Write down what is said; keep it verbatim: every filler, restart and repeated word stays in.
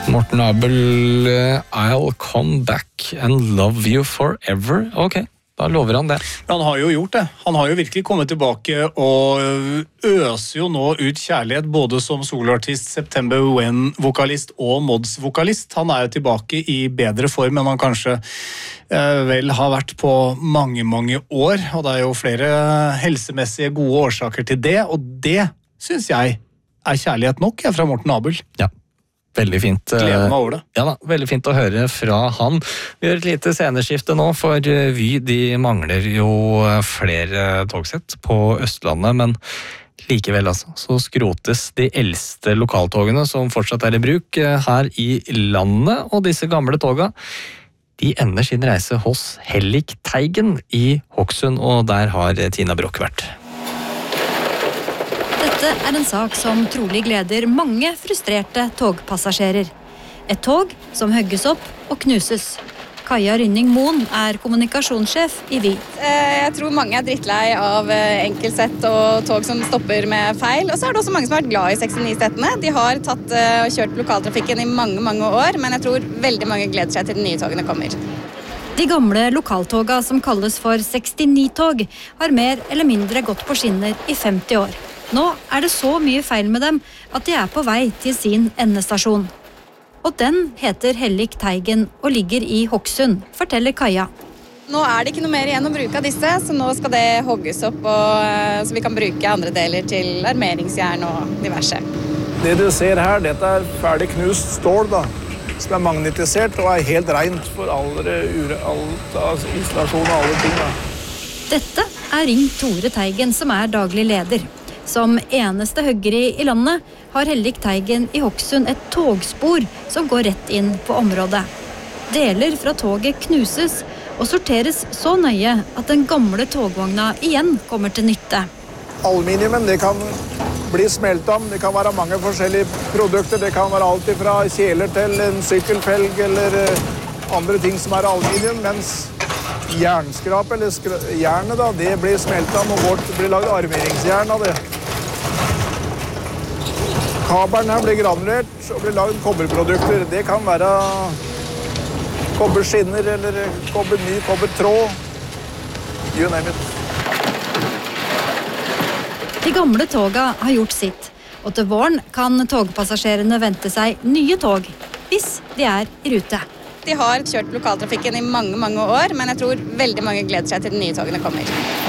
Morten Abel, I'll come back and love you forever. Ok, da lover han det. Han har jo gjort det. Han har jo virkelig kommet tilbake og øser jo nå ut kjærlighet, både som soloartist, September When-vokalist og Mods-vokalist. Han er jo tilbake i bedre form enn han kanskje eh, vel har vært på mange, mange år. Og det er jo flere helsemessige gode årsaker til det, og det synes jeg er kjærlighet nok fra Morten Abel. Ja. Veldig fint. Gleder meg over det. Ja da, veldig fint å høre fra han. Vi gjør et lite sceneskifte nå, for Vy de mangler jo flere togsett på Østlandet, men likevel altså, så skrotes de eldste lokaltogene som fortsatt er i bruk her i landet, og disse gamle toga, de ender sin reise hos Hellik Teigen i Hokksund, og der har Tina Broch vært. Dette er en sak som trolig gleder mange frustrerte togpassasjerer. Et tog som hugges opp og knuses. Kaja Rynning Moen er kommunikasjonssjef i Vy. Jeg tror mange er drittlei av enkeltsett og tog som stopper med feil. Og så er det også mange som har vært glad i sekstini-settene. De har tatt og kjørt på lokaltrafikken i mange, mange år, men jeg tror veldig mange gleder seg til de nye togene kommer. De gamle lokaltoga som kalles for sekstini-tog har mer eller mindre gått på skinner i femti år. Nå er det så mye feil med dem at de er på vei til sin endestasjon. Og den heter Hellik Teigen og ligger i Hokksund, forteller Kaja. Nå er det ikke noe mer igjen å bruke av disse, så nå skal det hogges opp, og, så vi kan bruke andre deler til armeringsjern og diverse. Det du ser her, dette er ferdig knust stål da, som er magnetisert og er helt rent for alle, alt av installasjon og alle ting da. Dette er Ring Tore Teigen som er daglig leder. Som eneste høggeri i landet har Hellik Teigen i Hokksund et togspor som går rett inn på området. Deler fra toget knuses og sorteres så nøye at den gamle togvogna igjen kommer til nytte. Aluminiumen, det kan bli smeltet om, det kan være mange forskjellige produkter, det kan være alt fra kjeler til en sykkelfelg eller andre ting som er aluminium, mens jernskrap eller jernet da, det blir smeltet om og bort, det blir laget armeringsjern av det. Kabelen her blir granulert og blir laget kobberprodukter. Det kan være kobberskinner eller kobberny, kobbertråd. You name it. De gamle toga har gjort sitt, og til våren kan togpassasjerene vente seg nye tog, hvis de er i rute. De har kjørt lokaltrafikken i mange, mange år, men jeg tror veldig mange gleder seg til de nye togene kommer.